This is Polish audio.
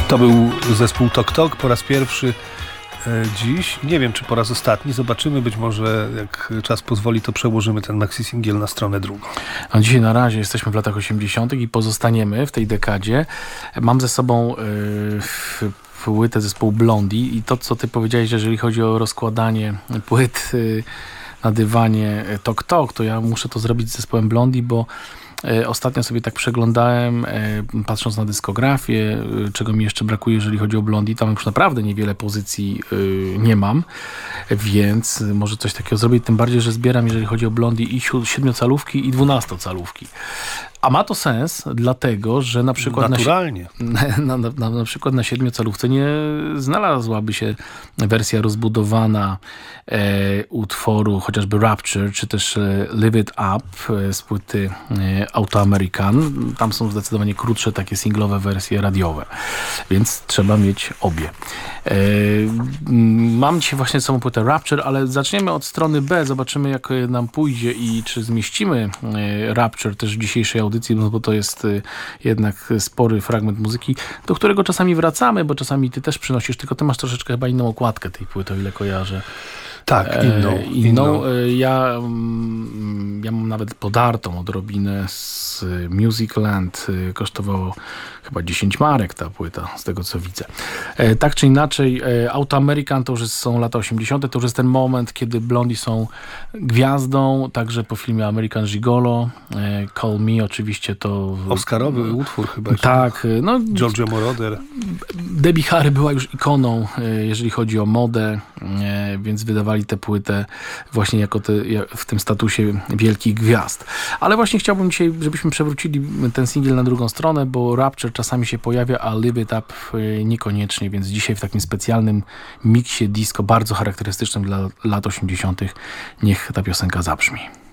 To był zespół Tok Tok po raz pierwszy dziś. Nie wiem, czy po raz ostatni. Zobaczymy. Być może, jak czas pozwoli, to przełożymy ten maxi singiel na stronę drugą. A dzisiaj na razie jesteśmy w latach 80. i pozostaniemy w tej dekadzie. Mam ze sobą płytę zespołu Blondie i to, co ty powiedziałeś, jeżeli chodzi o rozkładanie płyt na dywanie Tok Tok, to ja muszę to zrobić z zespołem Blondie, bo ostatnio sobie tak przeglądałem, patrząc na dyskografię, czego mi jeszcze brakuje, jeżeli chodzi o Blondie. Tam już naprawdę niewiele pozycji nie mam, więc może coś takiego zrobić. Tym bardziej, że zbieram, jeżeli chodzi o Blondie, i 7-calówki i 12-calówki. A ma to sens, dlatego, że na przykład naturalnie. Na przykład na 7-calówce nie znalazłaby się wersja rozbudowana utworu chociażby Rapture, czy też Live It Up z płyty Auto American. Tam są zdecydowanie krótsze takie singlowe wersje radiowe, więc trzeba mieć obie. Mam dzisiaj właśnie samą płytę Rapture, ale zaczniemy od strony B, zobaczymy, jak nam pójdzie i czy zmieścimy Rapture też w dzisiejszej audycji, no bo to jest jednak spory fragment muzyki, do którego czasami wracamy, bo czasami ty też przynosisz, tylko ty masz troszeczkę chyba inną okładkę tej płyty, o ile kojarzę. Tak, inną. Ja mam nawet podartą odrobinę z Musicland. Kosztowało chyba 10 marek ta płyta, z tego co widzę. Tak czy inaczej, Auto American to już są lata 80. To już jest ten moment, kiedy Blondie są gwiazdą, także po filmie American Gigolo. Call Me oczywiście to... Oscarowy utwór chyba. Tak. No, Giorgio Moroder. Debbie Harry była już ikoną, jeżeli chodzi o modę, więc wydawali tę płytę właśnie jako w tym statusie wielkich gwiazd. Ale właśnie chciałbym dzisiaj, żebyśmy przewrócili ten singiel na drugą stronę, bo Rapture czasami się pojawia, a Live It Up niekoniecznie, więc dzisiaj w takim specjalnym miksie disco, bardzo charakterystycznym dla lat 80. niech ta piosenka zabrzmi.